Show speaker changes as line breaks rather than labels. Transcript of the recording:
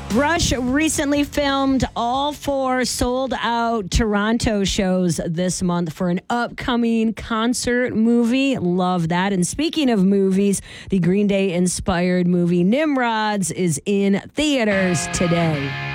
Rush recently filmed all 4 sold-out Toronto shows this month for an upcoming concert movie. Love that. And speaking of movies, the Green Day-inspired movie Nimrods is in theaters today.